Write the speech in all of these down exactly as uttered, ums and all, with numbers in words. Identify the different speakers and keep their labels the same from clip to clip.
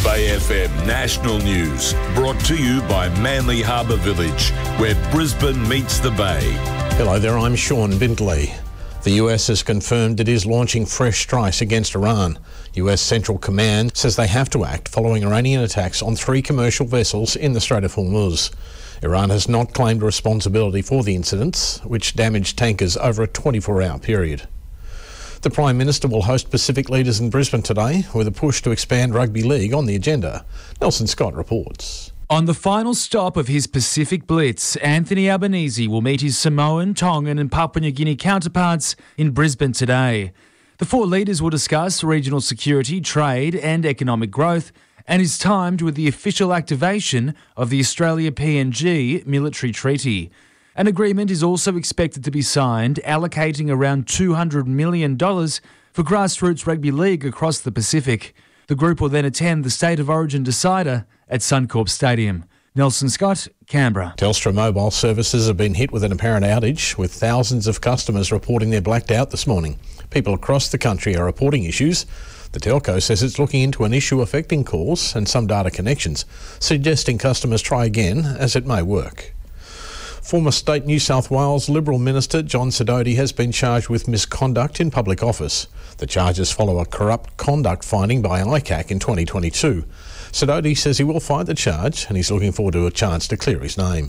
Speaker 1: Bay F M National News, brought to you by Manly Harbour Village, where Brisbane meets the Bay.
Speaker 2: Hello there, I'm Sean Bindley. The U S has confirmed it is launching fresh strikes against Iran. U S Central Command says they have to act following Iranian attacks on three commercial vessels in the Strait of Hormuz. Iran has not claimed responsibility for the incidents, which damaged tankers over a twenty-four hour period. The Prime Minister will host Pacific leaders in Brisbane today, with a push to expand rugby league on the agenda. Nelson Scott reports.
Speaker 3: On the final stop of his Pacific Blitz, Anthony Albanese will meet his Samoan, Tongan and Papua New Guinea counterparts in Brisbane today. The four leaders will discuss regional security, trade and economic growth, and is timed with the official activation of the Australia-P N G military treaty. An agreement is also expected to be signed, allocating around two hundred million dollars for grassroots rugby league across the Pacific. The group will then attend the State of Origin decider at Suncorp Stadium. Nelson Scott, Canberra.
Speaker 2: Telstra mobile services have been hit with an apparent outage, with thousands of customers reporting they're blacked out this morning. People across the country are reporting issues. The telco says it's looking into an issue affecting calls and some data connections, suggesting customers try again, as it may work. Former State New South Wales Liberal Minister John Sidoti has been charged with misconduct in public office. The charges follow a corrupt conduct finding by I C A C in twenty twenty-two. Sidoti says he will fight the charge and he's looking forward to a chance to clear his name.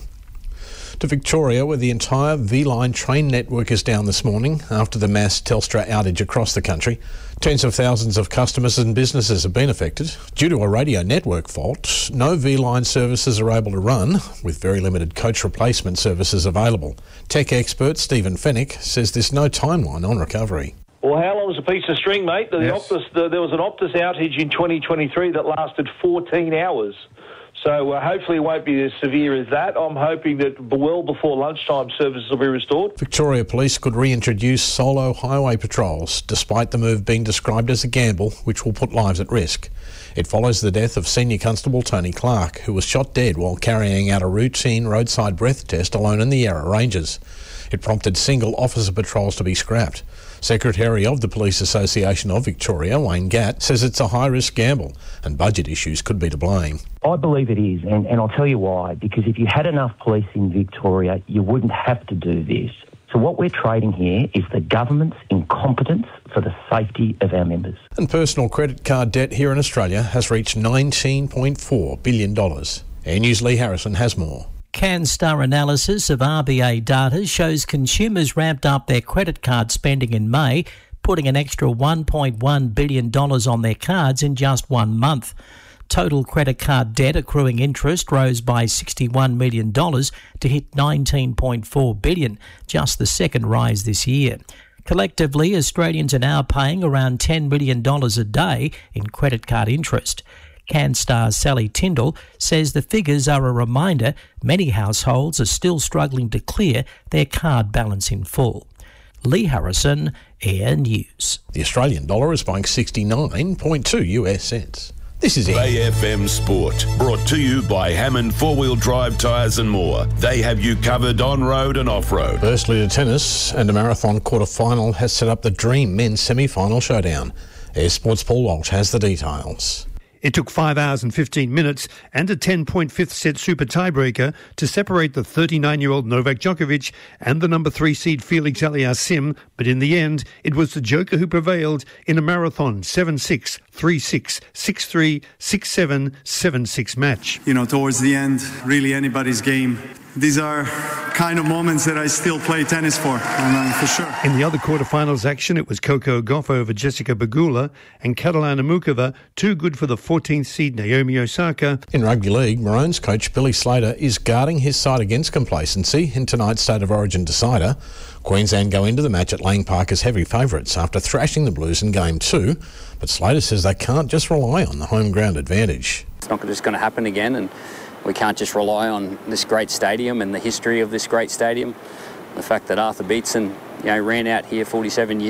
Speaker 2: To Victoria, where the entire V-Line train network is down this morning after the mass Telstra outage across the country. Tens of thousands of customers and businesses have been affected. Due to a radio network fault, no V-Line services are able to run, with very limited coach replacement services available. Tech expert Stephen Fennick says there's no timeline on recovery.
Speaker 4: Well, how long is a piece of string, mate? The
Speaker 3: Yes.
Speaker 4: Optus, the, there was an Optus outage in twenty twenty-three that lasted fourteen hours. So uh, hopefully it won't be as severe as that. I'm hoping that well before lunchtime services will be restored.
Speaker 2: Victoria Police could reintroduce solo highway patrols, despite the move being described as a gamble which will put lives at risk. It follows the death of Senior Constable Tony Clark, who was shot dead while carrying out a routine roadside breath test alone in the Yarra Ranges. It prompted single officer patrols to be scrapped. Secretary of the Police Association of Victoria, Wayne Gatt, says it's a high-risk gamble and budget issues could be to blame.
Speaker 5: I believe it is, and, and I'll tell you why. Because if you had enough police in Victoria, you wouldn't have to do this. So what we're trading here is the government's incompetence for the safety of our members.
Speaker 2: And personal credit card debt here in Australia has reached nineteen point four billion dollars. Air News' Lee Harrison has more.
Speaker 6: CanStar analysis of R B A data shows consumers ramped up their credit card spending in May, putting an extra one point one billion dollars on their cards in just one month. Total credit card debt accruing interest rose by sixty-one million dollars to hit nineteen point four billion dollars, just the second rise this year. Collectively, Australians are now paying around ten million dollars a day in credit card interest. CanStar's Sally Tyndall says the figures are a reminder many households are still struggling to clear their card balance in full. Lee Harrison, Air News.
Speaker 2: The Australian dollar is buying sixty-nine point two US cents. This is
Speaker 1: Bay F M Sport, brought to you by Hammond four-wheel drive tyres and more. They have you covered on-road and off-road.
Speaker 2: Firstly to tennis, and a marathon quarter-final has set up the Dream men's semi-final showdown. Air Sports' Paul Walsh has the details.
Speaker 7: It took five hours and fifteen minutes and a ten-point fifth set super tiebreaker to separate the thirty-nine-year-old Novak Djokovic and the number three seed Felix Aliassime, but in the end, it was the Joker who prevailed in a marathon seven six, three six, six three, six seven, seven six match.
Speaker 8: You know, towards the end, really anybody's game. These are kind of moments that I still play tennis for, um, for sure.
Speaker 7: In the other quarterfinals action, it was Coco Gauff over Jessica Pegula and Catalina Mukova, too good for the fourteenth seed Naomi Osaka.
Speaker 2: In rugby league, Maroons coach Billy Slater is guarding his side against complacency in tonight's State of Origin decider. Queensland go into the match at Lang Park as heavy favourites after thrashing the Blues in Game two, but Slater says they can't just rely on the home ground advantage.
Speaker 9: It's not just going to happen again, and we can't just rely on this great stadium and the history of this great stadium. The fact that Arthur Beetson, you know, ran out here forty-seven years